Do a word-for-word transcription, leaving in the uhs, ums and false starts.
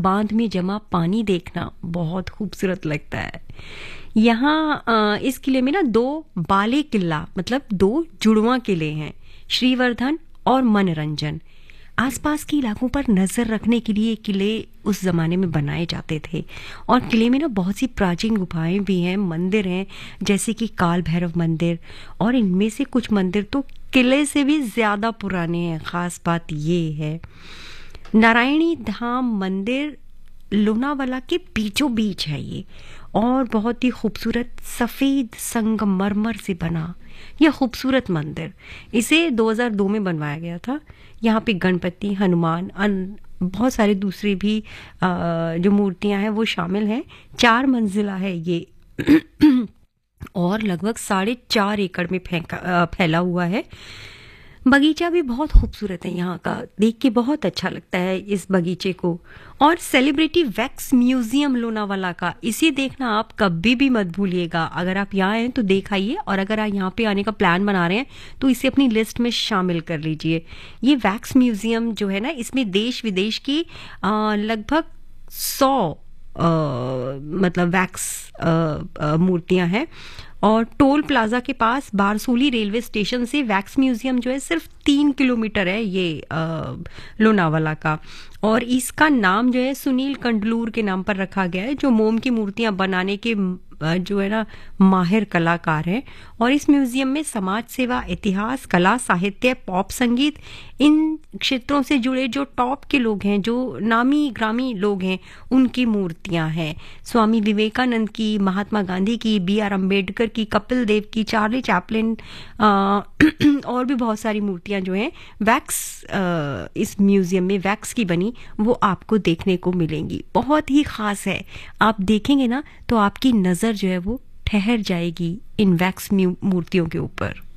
बांध में जमा पानी देखना बहुत खूबसूरत लगता है। यहाँ अ, इस किले में ना दो बाले किला मतलब दो जुड़वा किले हैं, श्रीवर्धन और मनोरंजन। आसपास के इलाकों पर नजर रखने के लिए किले उस जमाने में बनाए जाते थे। और किले में ना बहुत सी प्राचीन गुफाएं भी हैं, मंदिर हैं, जैसे कि काल भैरव मंदिर। और इनमें से कुछ मंदिर तो किले से भी ज्यादा पुराने हैं। खास बात ये है, नारायणी धाम मंदिर लोनावाला के बीचों बीच है ये, और बहुत ही खूबसूरत सफेद संगमरमर से बना यह खूबसूरत मंदिर, इसे दो हज़ार दो में बनवाया गया था। यहाँ पे गणपति, हनुमान, अन बहुत सारे दूसरे भी आ, जो मूर्तियां हैं वो शामिल हैं। चार मंजिला है ये और लगभग साढ़े चार एकड़ में फेंका फैला हुआ है। बगीचा भी बहुत खूबसूरत है यहाँ का, देख के बहुत अच्छा लगता है इस बगीचे को। और सेलिब्रिटी वैक्स म्यूजियम लोनावाला का, इसे देखना आप कभी भी मत भूलिएगा। अगर आप यहाँ आए तो देख आइए, और अगर आप यहाँ पे आने का प्लान बना रहे हैं तो इसे अपनी लिस्ट में शामिल कर लीजिए। ये वैक्स म्यूजियम जो है ना, इसमें देश विदेश की आ, लगभग सौ आ, मतलब वैक्स मूर्तियां हैं। और टोल प्लाजा के पास बारसूली रेलवे स्टेशन से वैक्स म्यूजियम जो है सिर्फ तीन किलोमीटर है ये आ, लोनावाला का। और इसका नाम जो है सुनील कंडलूर के नाम पर रखा गया है, जो मोम की मूर्तियां बनाने के जो है ना माहिर कलाकार हैं। और इस म्यूजियम में समाज सेवा, इतिहास, कला, साहित्य, पॉप संगीत, इन क्षेत्रों से जुड़े जो टॉप के लोग हैं, जो नामी ग्रामी लोग हैं, उनकी मूर्तियां हैं। स्वामी विवेकानंद की, महात्मा गांधी की, बी आर अम्बेडकर की, कपिल देव की, चार्ली चैपलिन और भी बहुत सारी मूर्तियां जो हैं वैक्स आ, इस म्यूजियम में वैक्स की बनी वो आपको देखने को मिलेंगी। बहुत ही खास है, आप देखेंगे ना तो आपकी नजर जो है वो ठहर जाएगी इन वैक्स मूर्तियों के ऊपर।